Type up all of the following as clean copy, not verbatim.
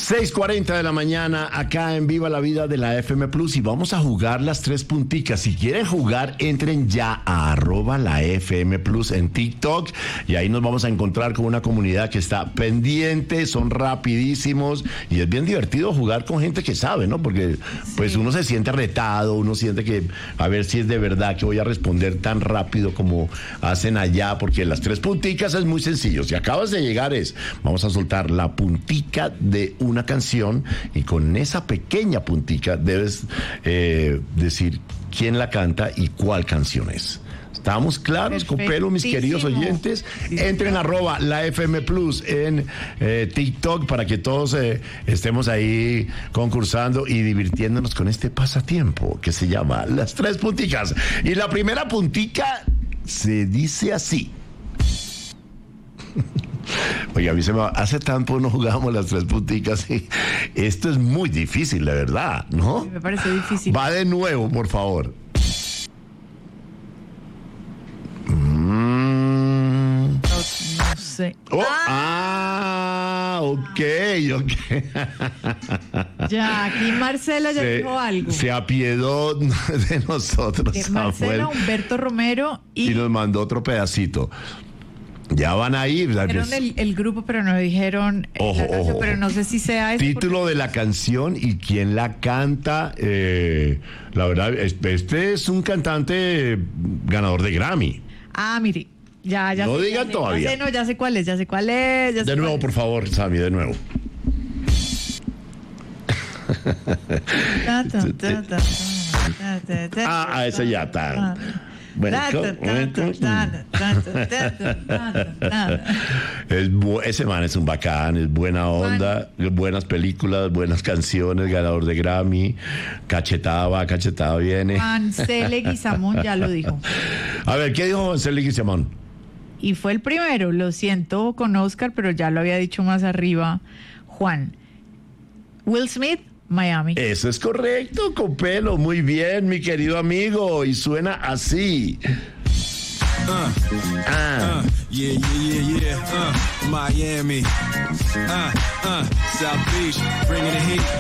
6:40 de la mañana, acá en Viva la Vida de la FM Plus, y vamos a jugar las tres punticas. Si quieren jugar, entren ya a @la FM Plus en TikTok, y ahí nos vamos a encontrar con una comunidad que está pendiente, son rapidísimos, y es bien divertido jugar con gente que sabe, ¿no? Porque pues uno se siente retado, uno siente que a ver si es de verdad que voy a responder tan rápido como hacen allá, porque las tres punticas es muy sencillo. Si acabas de llegar vamos a soltar la puntica de una canción, y con esa pequeña puntica debes decir quién la canta y cuál canción es. ¿Estamos claros, Copelo, mis queridos oyentes? Entren a @la FM Plus en TikTok para que todos estemos ahí concursando y divirtiéndonos con este pasatiempo que se llama las tres punticas. Y la primera puntica se dice así. Oiga, a mí hace tiempo no jugábamos las tres punticas y esto es muy difícil, de verdad, ¿no? Me parece difícil. Va de nuevo, por favor. No sé. Ok. Ya, aquí Marcela ya dijo algo. Se apiadó de nosotros, Marcela, Humberto Romero y nos mandó otro pedacito. Ya van ahí. Dijeron el grupo, pero no dijeron la canción, pero no sé si sea eso. Título de la canción y quién la canta. La verdad, este es un cantante ganador de Grammy. Mire, ya. No digan todavía. Ya sé cuál es. De nuevo, por favor, Sammy, de nuevo. Ese ya está. Bueno, ese man es un bacán, es buena onda, buenas películas, buenas canciones, ganador de Grammy, cachetada viene. Ansel Leguizamón ya lo dijo. A ver, ¿qué dijo Ansel Leguizamón? Y fue el primero, lo siento con Oscar, pero ya lo había dicho más arriba Juan. Will Smith, Miami. Eso es correcto, Copelo. Muy bien, mi querido amigo. Y suena así. Miami. South Beach, bringing the heat.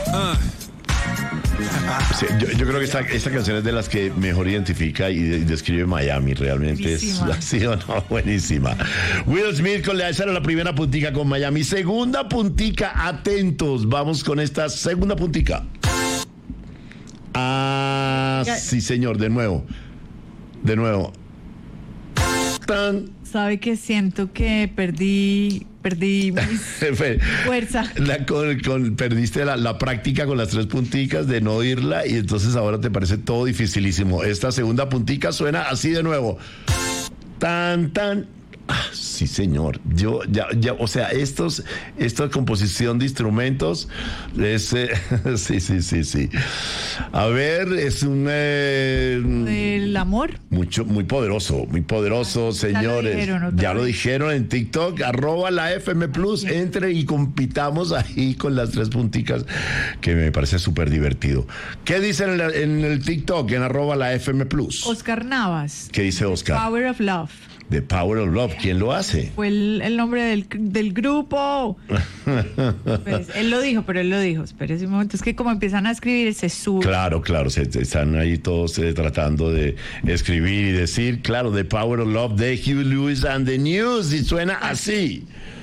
Sí, yo creo que esta canción es de las que mejor identifica y describe Miami. Realmente es así o no, buenísima. Will Smith esa era la primera puntica con Miami. Segunda puntica, atentos. Vamos con esta segunda puntica. Sí, señor, de nuevo. ¿Sabe que siento que perdí fuerza? Perdiste la práctica con las tres punticas de no oírla, y entonces ahora te parece todo dificilísimo. Esta segunda puntica suena así de nuevo. Sí, señor. Yo ya, o sea, esta composición de instrumentos es sí. A ver, es el amor. Muy poderoso, señores. Ya lo dijeron en TikTok, @la FM Plus. Entre y compitamos ahí con las tres punticas, que me parece súper divertido. ¿Qué dicen en el TikTok, en @la FM Plus? Oscar Navas. ¿Qué dice Oscar? Power of Love. The Power of Love. ¿Quién lo hace? Fue el nombre del grupo. Pues, él lo dijo. Espérese un momento. Es que como empiezan a escribir, se sube. Claro. Están ahí todos tratando de escribir y decir. Claro, The Power of Love de Huey Lewis and the News. Y suena así.